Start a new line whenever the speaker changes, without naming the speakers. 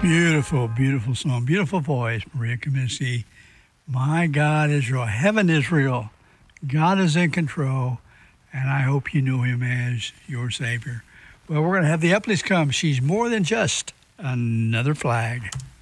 Beautiful, beautiful song. Beautiful voice, Maria Kaminsky. My God is real. Heaven is real. God is in control, and I hope you know him as your Savior. Well, we're going to have the Upleys come. She's more than just another flag.